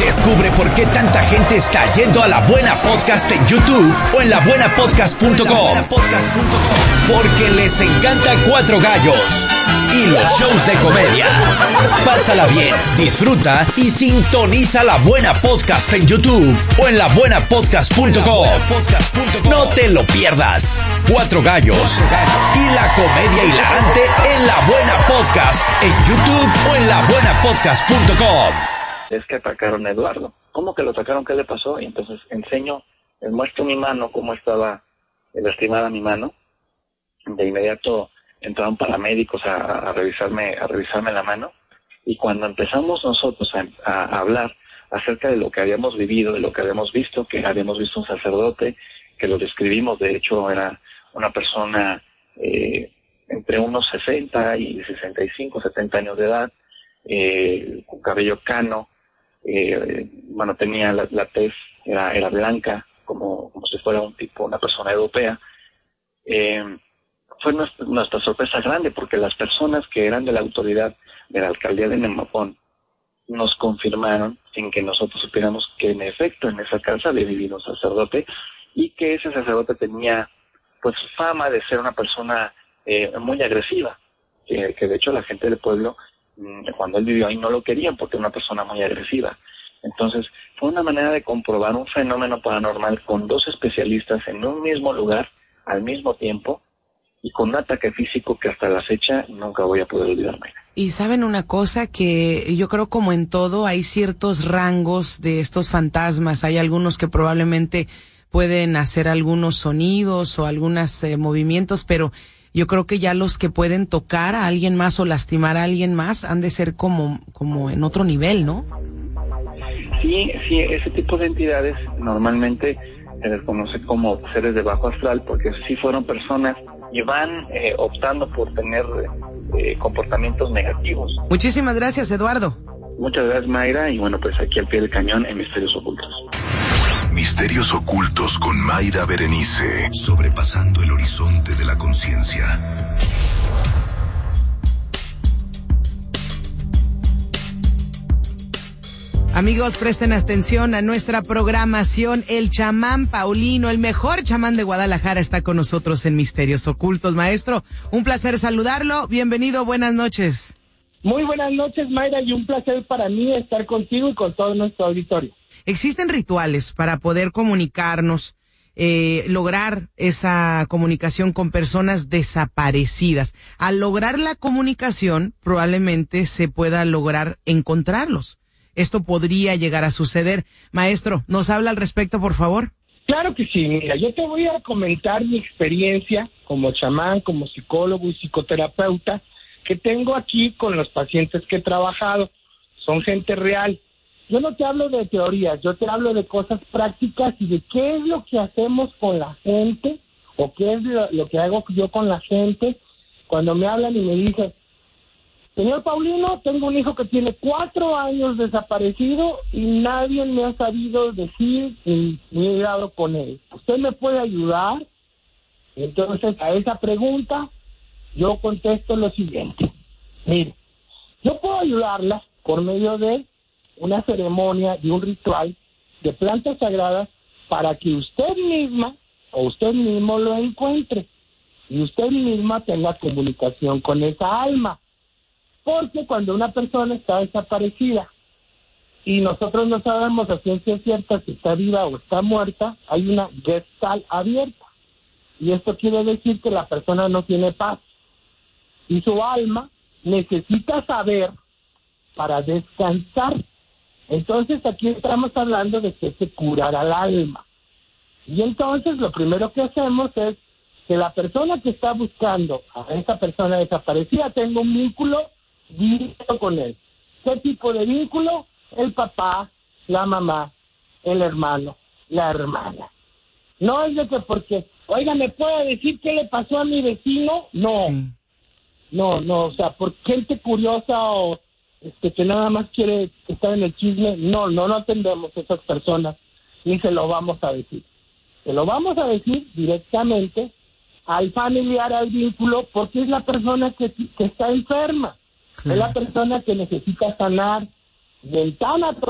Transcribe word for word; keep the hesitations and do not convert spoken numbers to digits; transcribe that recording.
Descubre por qué tanta gente está yendo a La Buena Podcast en YouTube o en la buena podcast punto com. Porque les encanta Cuatro Gallos y los shows de comedia. Pásala bien, disfruta y sintoniza La Buena Podcast en YouTube o en la buena podcast punto com. No te lo pierdas. Cuatro Gallos y la comedia hilarante en La Buena Podcast en YouTube o en la buena podcast punto com. Es que atacaron a Eduardo. ¿Cómo que lo atacaron? ¿Qué le pasó? Y entonces enseño, les muestro mi mano, cómo estaba lastimada mi mano. De inmediato entraron paramédicos a, a revisarme a revisarme la mano. Y cuando empezamos nosotros a, a hablar acerca de lo que habíamos vivido, de lo que habíamos visto, que habíamos visto un sacerdote, que lo describimos, de hecho era una persona eh, entre unos sesenta y sesenta y cinco, setenta años de edad, eh, con cabello cano, eh, bueno, tenía la, la tez, era, era blanca, como, como si fuera un tipo, una persona europea. Eh, fue nuestra, nuestra sorpresa grande, porque las personas que eran de la autoridad de la alcaldía de Nemapón nos confirmaron, sin que nosotros supiéramos, que en efecto en esa casa había vivido un sacerdote, y que ese sacerdote tenía pues fama de ser una persona eh, muy agresiva, que, que de hecho la gente del pueblo, cuando él vivió ahí, no lo querían porque era una persona muy agresiva. Entonces fue una manera de comprobar un fenómeno paranormal con dos especialistas en un mismo lugar al mismo tiempo, y con un ataque físico que hasta la fecha nunca voy a poder olvidarme. Y saben una cosa, que yo creo, como en todo, hay ciertos rangos de estos fantasmas. Hay algunos que probablemente pueden hacer algunos sonidos o algunos eh, movimientos, pero yo creo que ya los que pueden tocar a alguien más o lastimar a alguien más han de ser como, como en otro nivel, ¿no? Sí, sí, ese tipo de entidades normalmente se les conoce como seres de bajo astral, porque sí fueron personas y van eh, optando por tener eh, comportamientos negativos. Muchísimas gracias, Eduardo. Muchas gracias, Mayra, y bueno, pues aquí al pie del cañón en Misterios Ocultos. Misterios Ocultos con Mayra Berenice, sobrepasando el horizonte de la conciencia. Amigos, presten atención a nuestra programación. El chamán Paulino, el mejor chamán de Guadalajara, está con nosotros en Misterios Ocultos. Maestro, un placer saludarlo. Bienvenido, buenas noches. Muy buenas noches, Mayra, y un placer para mí estar contigo y con todo nuestro auditorio. ¿Existen rituales para poder comunicarnos, eh, lograr esa comunicación con personas desaparecidas? Al lograr la comunicación, probablemente se pueda lograr encontrarlos. Esto podría llegar a suceder. Maestro, ¿nos habla al respecto, por favor? Claro que sí. Mira, yo te voy a comentar mi experiencia como chamán, como psicólogo y psicoterapeuta que tengo aquí con los pacientes que he trabajado. Son gente real. Yo no te hablo de teorías, yo te hablo de cosas prácticas y de qué es lo que hacemos con la gente, o qué es lo, lo que hago yo con la gente cuando me hablan y me dicen: señor Paulino, tengo un hijo que tiene cuatro años desaparecido y nadie me ha sabido decir ni, ni he dado con él. ¿Usted me puede ayudar? Entonces, a esa pregunta yo contesto lo siguiente: mire, yo puedo ayudarla por medio de una ceremonia y un ritual de plantas sagradas para que usted misma o usted mismo lo encuentre y usted misma tenga comunicación con esa alma. Porque cuando una persona está desaparecida y nosotros no sabemos a ciencia cierta si está viva o está muerta, hay una gestalt abierta. Y esto quiere decir que la persona no tiene paz. Y su alma necesita saber para descansar. Entonces aquí estamos hablando de que se curará al alma. Y entonces lo primero que hacemos es que la persona que está buscando a esa persona desaparecida tenga un vínculo directo con él. ¿Qué tipo de vínculo? El papá, la mamá, el hermano, la hermana. No es de que porque, oiga, ¿me puede decir qué le pasó a mi vecino? No, sí. no, no, o sea, por gente curiosa o este que nada más quiere estar en el chisme, no, no, no atendemos a esas personas, ni se lo vamos a decir. Se lo vamos a decir directamente al familiar, al vínculo, porque es la persona que, que está enferma. Claro. Es la persona que necesita sanar ventana